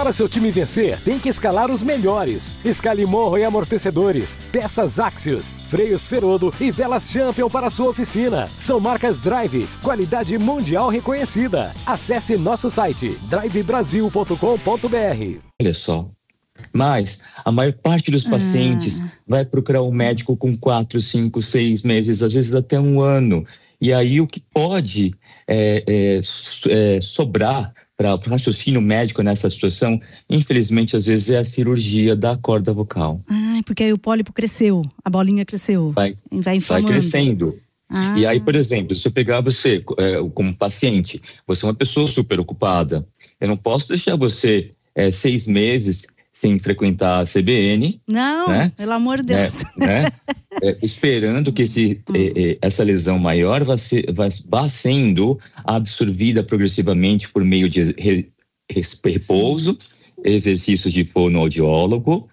Para seu time vencer, tem que escalar os melhores. Escale morro e amortecedores, peças Axios, freios Ferodo e velas Champion para sua oficina. São marcas Drive, qualidade mundial reconhecida. Acesse nosso site drivebrasil.com.br. Olha só, mas a maior parte dos pacientes vai procurar um médico com 4, 5, 6 meses, às vezes até um ano. E aí o que pode sobrar para o raciocínio médico nessa situação, infelizmente, às vezes é a cirurgia da corda vocal. Porque aí o pólipo cresceu, a bolinha cresceu, vai inflamando. Vai crescendo. E aí, por exemplo, se eu pegar você como paciente, você é uma pessoa super ocupada, eu não posso deixar você 6 meses sem frequentar a CBN. Não, né? Pelo amor de Deus. Esperando que essa lesão maior vá sendo absorvida progressivamente por meio de repouso, exercícios de fonoaudiólogo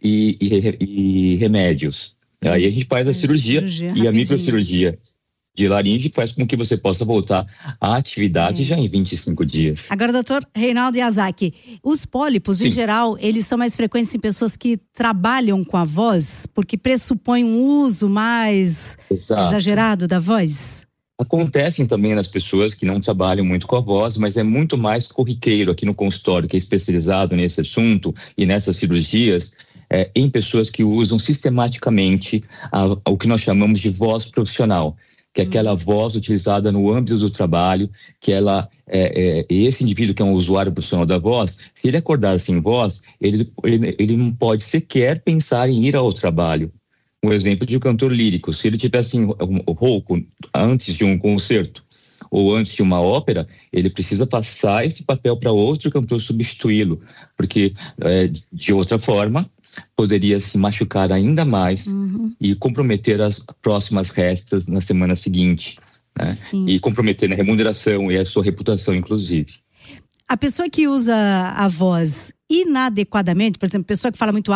e remédios. Aí a gente faz a cirurgia e a microcirurgia de laringe faz com que você possa voltar à atividade já em 25 dias. Agora, doutor Reinaldo Yazaki, os pólipos, em geral, eles são mais frequentes em pessoas que trabalham com a voz, porque pressupõe um uso mais exagerado da voz? Acontecem também nas pessoas que não trabalham muito com a voz, mas é muito mais corriqueiro aqui no consultório, que é especializado nesse assunto e nessas cirurgias, em pessoas que usam sistematicamente o que nós chamamos de voz profissional, que é aquela voz utilizada no âmbito do trabalho, que esse indivíduo que é um usuário profissional da voz, se ele acordar sem voz, ele não pode sequer pensar em ir ao trabalho. Um exemplo de um cantor lírico, se ele tivesse rouco antes de um concerto ou antes de uma ópera, ele precisa passar esse papel para outro cantor substituí-lo, porque de outra forma poderia se machucar ainda mais e comprometer as próximas restas na semana seguinte, né? E comprometer a remuneração e a sua reputação, inclusive. A pessoa que usa a voz inadequadamente, por exemplo, pessoa que fala muito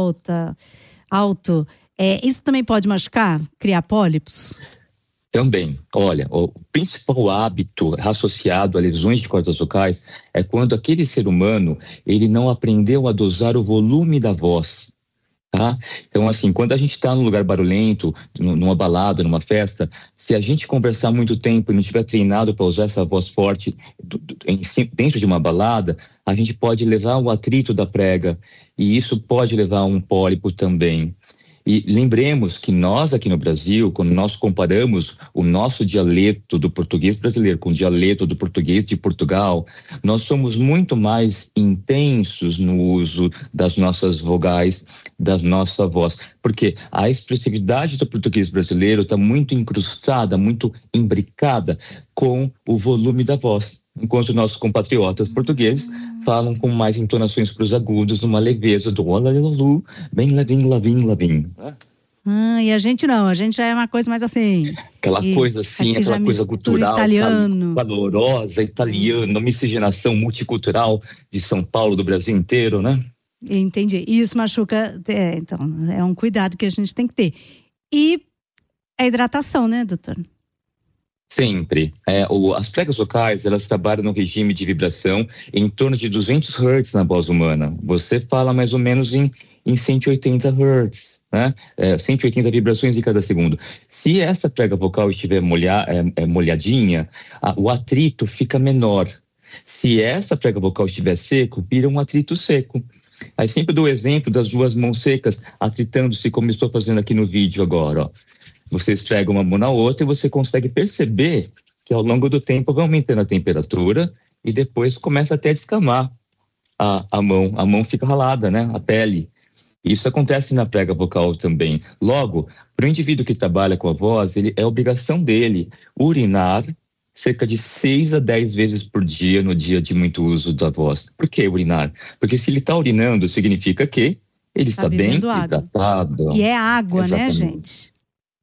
alto, isso também pode machucar, criar pólipos? Também. Olha, o principal hábito associado a lesões de cordas vocais é quando aquele ser humano, ele não aprendeu a dosar o volume da voz, tá? Então, assim, quando a gente está num lugar barulhento, numa balada, numa festa, se a gente conversar muito tempo e não estiver treinado para usar essa voz forte dentro de uma balada, a gente pode levar o atrito da prega e isso pode levar a um pólipo também. E lembremos que nós aqui no Brasil, quando nós comparamos o nosso dialeto do português brasileiro com o dialeto do português de Portugal, nós somos muito mais intensos no uso das nossas vogais, da nossa voz, porque a expressividade do português brasileiro está muito incrustada, muito imbricada com o volume da voz, enquanto nossos compatriotas portugueses falam com mais entonações para os agudos, numa leveza do olalalu, bem lavim. E a gente não, a gente já é uma coisa mais assim. Aquela coisa assim, aquela coisa cultural, italiano. Valorosa, italiana, miscigenação multicultural de São Paulo, do Brasil inteiro, né? Entendi. E isso machuca, então, é um cuidado que a gente tem que ter. E a hidratação, né, doutor? Sempre. As pregas vocais, elas trabalham no regime de vibração em torno de 200 Hz na voz humana. Você fala mais ou menos em 180 Hz, né? 180 vibrações em cada segundo. Se essa prega vocal estiver molhadinha, o atrito fica menor. Se essa prega vocal estiver seco, vira um atrito seco. Aí sempre dou o exemplo das duas mãos secas atritando-se, como estou fazendo aqui no vídeo agora, ó. Você esfrega uma mão na outra e você consegue perceber que ao longo do tempo vai aumentando a temperatura e depois começa até a descamar a mão. A mão fica ralada, né? A pele. Isso acontece na prega vocal também. Logo, para o indivíduo que trabalha com a voz, é obrigação dele urinar cerca de 6 a 10 vezes por dia no dia de muito uso da voz. Por que urinar? Porque se ele está urinando, significa que ele está bem hidratado. E é água, exatamente, né, gente?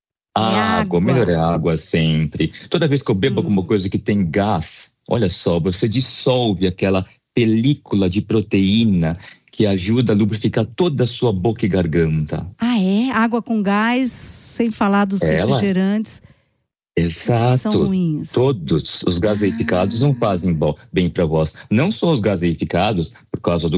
Água, melhor é água sempre. Toda vez que eu bebo alguma coisa que tem gás, olha só, você dissolve aquela película de proteína que ajuda a lubrificar toda a sua boca e garganta. Água com gás, sem falar dos refrigerantes. Exato. São ruins. Todos os gaseificados não fazem bem para a voz. Não só os gaseificados, por causa do